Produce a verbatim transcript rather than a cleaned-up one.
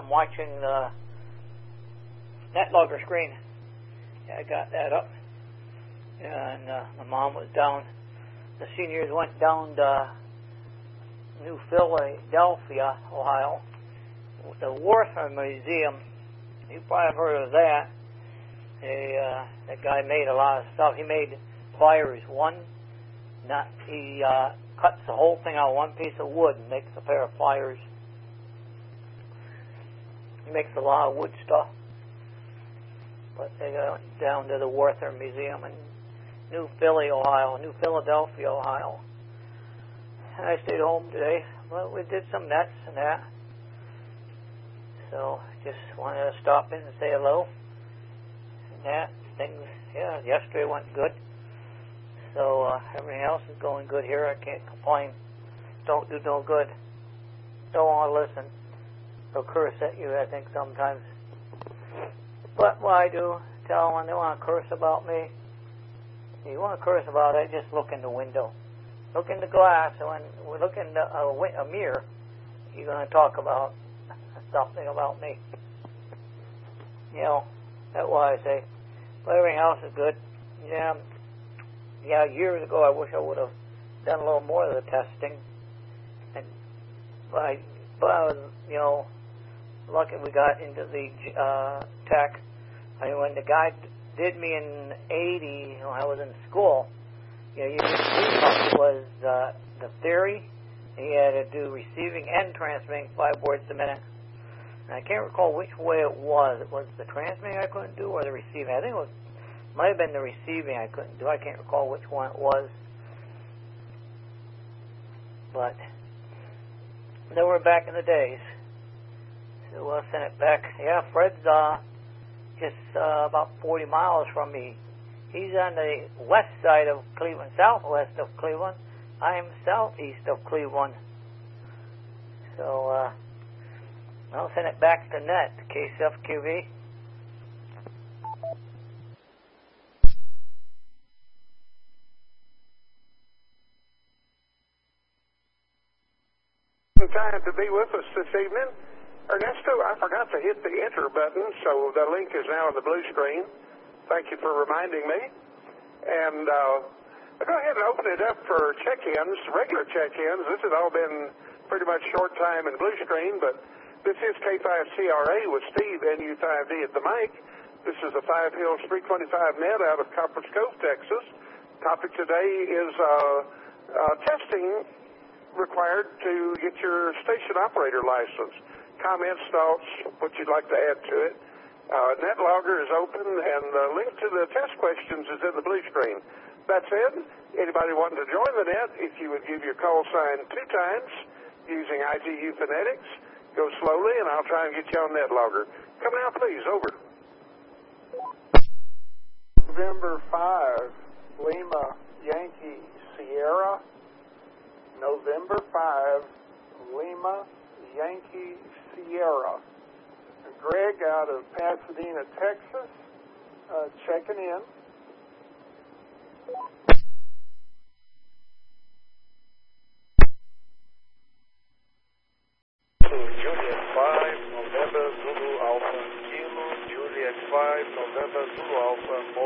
I'm watching the NetLogger screen. Yeah, I got that up. And uh, my mom was down. The seniors went down to New Philadelphia, Ohio, the Warther Museum. You probably have heard of that. They, uh, that guy made a lot of stuff. He made pliers. One, not he uh, cuts the whole thing out of one piece of wood and makes a pair of pliers. He makes a lot of wood stuff. But they go down to the Warther Museum in New Philly, Ohio, New Philadelphia, Ohio. And I stayed home today. Well, we did some nets and that. So just wanted to stop in and say hello. And that things, yeah, yesterday went good. So uh, everything else is going good here. I can't complain. Don't do no good. Don't want to listen. They'll curse at you, I think, sometimes. But what I do, tell them when they want to curse about me, if you want to curse about it, just look in the window. Look in the glass, and when we look in the, a, a mirror, you're going to talk about something about me. You know, that's what I say. But everything else is good. Yeah, yeah. Years ago, I wish I would have done a little more of the testing. And but I, but I was, you know, lucky we got into the uh, tech. I mean, when the guy did me in eighty, when I was in school, you know, you it was uh, the theory. He had to do receiving and transmitting five words a minute. And I can't recall which way it was. It was the transmitting I couldn't do or the receiving. I think it was might have been the receiving I couldn't do. I can't recall which one it was. But then we're back in the days. So we'll send it back. Yeah, Fred's uh, just uh, about forty miles from me. He's on the west side of Cleveland, southwest of Cleveland. I am southeast of Cleveland. So uh, I'll send it back to net, K C F Q V. Time to be with us this evening. Ernesto, I forgot to hit the enter button, so the link is now on the blue screen. Thank you for reminding me. And uh, I'll go ahead and open it up for check-ins, regular check-ins. This has all been pretty much short time and blue screen, but this is K five C R A with Steve, N U five D at the mic. This is the Five Hills three twenty-five net out of Copperas Cove, Texas. Topic today is uh, uh, testing required to get your station operator license. Comments, thoughts, what you'd like to add to it. Uh, NetLogger is open, and the link to the test questions is in the blue screen. That said, anybody wanting to join the net, if you would give your call sign two times using I G U phonetics, go slowly, and I'll try and get you on NetLogger. Come now, please, over. November five, Lima, Yankee, Sierra. November five, Lima, Yankee, Sierra. Greg out of Pasadena, Texas, uh, checking in. Juliet five, November Zulu Alpha, Kilo, Juliet five, November Zulu Alpha,